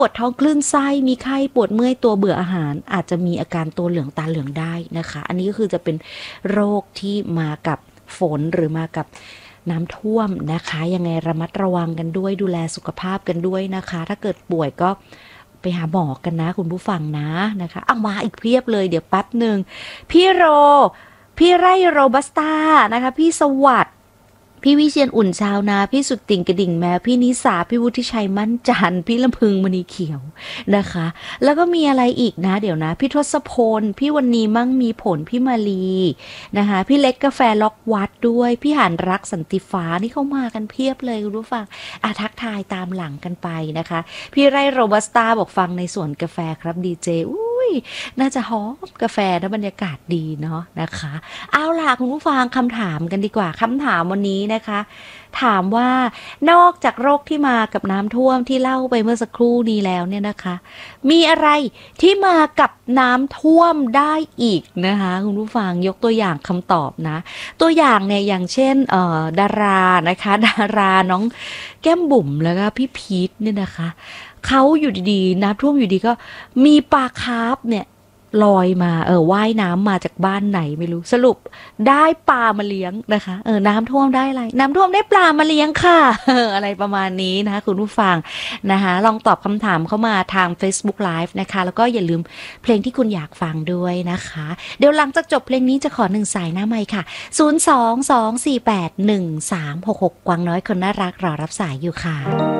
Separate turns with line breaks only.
ปวดท้องคลื่นไส้มีไข้ปวดเมื่อยตัวเบื่ออาหารอาจจะมีอาการตัวเหลืองตาเหลืองได้นะคะอันนี้ก็คือจะเป็นโรคที่มากับฝนหรือมากับน้ำท่วมนะคะยังไงระมัดระวังกันด้วยดูแลสุขภาพกันด้วยนะคะถ้าเกิดป่วยก็ไปหาหมอกันนะคุณผู้ฟังนะคะเอามาอีกเพียบเลยเดี๋ยวแป๊บหนึ่งพี่โรพี่ไร่โรบัสต้านะคะพี่สวัสดิ์พี่วิเชียรอุ่นชาวนาพี่สุดติ่งกระดิ่งแมวพี่นิสาพี่วุฒิชัยมั่นจันทร์พี่ลำพึงมณีเขียวนะคะแล้วก็มีอะไรอีกนะเดี๋ยวนะพี่ทศพลพี่วันนี้มั่งมีผลพี่มาลีนะคะพี่เล็กกาแฟล็อกวัดด้วยพี่หันรักสันติฟ้านี่เข้ามากันเพียบเลยคุณผู้ฟังทักทายตามหลังกันไปนะคะพี่ไรโรบัสต้าบอกฟังในสวนกาแฟครับดีเจอุ้ยน่าจะหอมกาแฟนะบรรยากาศดีเนาะนะคะเอาล่ะคุณผู้ฟังคำถามกันดีกว่าคำถามวันนี้นะคะถามว่านอกจากโรคที่มากับน้ำท่วมที่เล่าไปเมื่อสักครู่นี้แล้วเนี่ยนะคะมีอะไรที่มากับน้ำท่วมได้อีกนะคะคุณผู้ฟังยกตัวอย่างคำตอบนะตัวอย่างเนี่ยอย่างเช่นดารานะคะดาราน้องแก้มบุ๋มแล้วก็พี่พีทเนี่ยนะคะเขาอยู่ดีๆน้ำท่วมอยู่ดีก็มีปลาคาร์ฟเนี่ยลอยมาว่ายน้ำมาจากบ้านไหนไม่รู้สรุปได้ปลามาเลี้ยงนะคะน้ำท่วมได้อะไรน้ำท่วมได้ปลามาเลี้ยงค่ะอะไรประมาณนี้นะคะคุณผู้ฟังนะคะลองตอบคำถามเข้ามาทาง Facebook Live นะคะแล้วก็อย่าลืมเพลงที่คุณอยากฟังด้วยนะคะเดี๋ยวหลังจากจบเพลงนี้จะขอหนึ่งสายหน้าไมค์ค่ะ022481366กวางน้อยคนน่ารักรอรับสายอยู่ค่ะ